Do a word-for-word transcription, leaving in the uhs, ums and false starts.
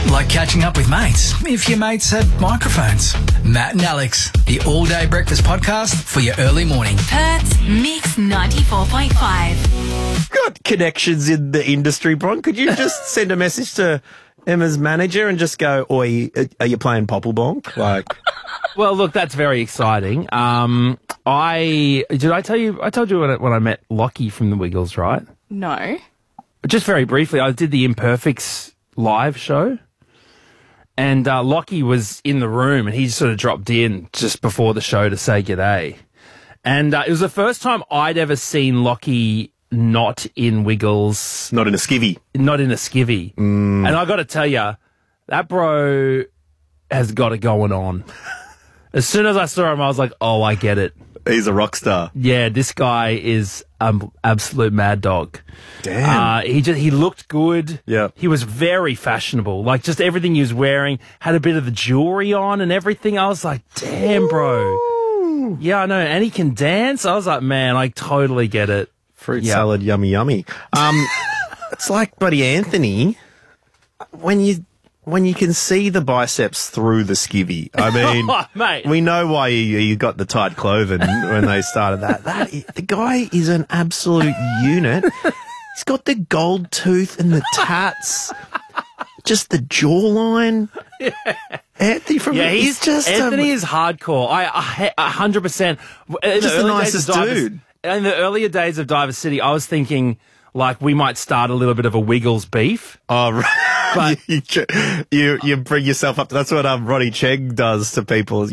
Like catching up with mates, if your mates had microphones. Matt and Alex, the all-day breakfast podcast for your early morning. Perth's Mix ninety-four point five. Got connections in the industry, Bron. Could you just send a message to Emma's manager and just go, "Oi, are you playing Popplebonk?" Like, well, look, that's very exciting. Um, I did I tell you? I told you when I, when I met Lockie from the Wiggles, right? No. Just very briefly, I did the Imperfects live show. And uh, Lockie was in the room, and he sort of dropped in just before the show to say g'day. And uh, it was the first time I'd ever seen Lockie not in Wiggles. not in a skivvy. Not in a skivvy. Mm. And I got to tell you, that bro has got it going on. As soon as I saw him, I was like, oh, I get it. He's a rock star. Yeah, this guy is um, absolute mad dog. Damn. Uh, he just he looked good. Yeah. He was very fashionable. Like, just everything he was wearing had a bit of the jewelry on and everything. I was like, damn, bro. Ooh. Yeah, I know. And he can dance. I was like, man, I totally get it. Fruit Yep. salad, yummy, yummy. Um, it's like Buddy Anthony when you when you can see the biceps through the skivvy. I mean, Oh, mate. we know why you, you got the tight cloven when they started that. That is, the guy is an absolute unit. He's got the gold tooth and the tats, just the jawline. Yeah. Anthony from Yeah, he's just Anthony a, is hardcore. I a hundred percent. Just the nicest dude. In the earlier days of Diver City, I was thinking like we might start a little bit of a Wiggles beef. Oh, right. But you, you you bring yourself up. That's what um Ronnie Cheng does to people.